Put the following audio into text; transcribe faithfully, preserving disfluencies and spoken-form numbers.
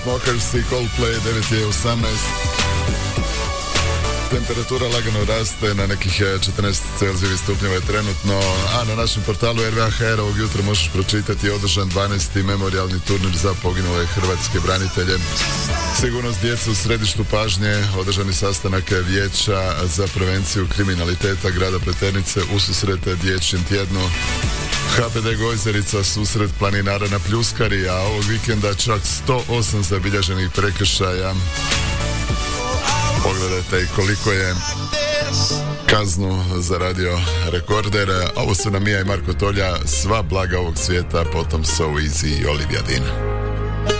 Smokers i Coldplay, devet je osamnaest. Temperatura lagano raste na nekih četrnaest Celzijevih stupnjeva je trenutno, a na našem portalu R V A H R ovog jutra možeš pročitati održan dvanaesti memorijalni turnir za poginule hrvatske branitelje. Sigurnost djece u središtu pažnje, održani sastanak Vijeća za prevenciju kriminaliteta grada Pleternice ususret dječjem tjednu. H P D Gojzerica susret planinara na Pljuskari, a ovog vikenda čak sto osam zabilježenih prekršaja. Pogledajte koliko je kaznu zaradio rekorder. Ovo su nam Mija i Marko Tolja, sva blaga ovog svijeta, potom So Easy i Olivia Dean.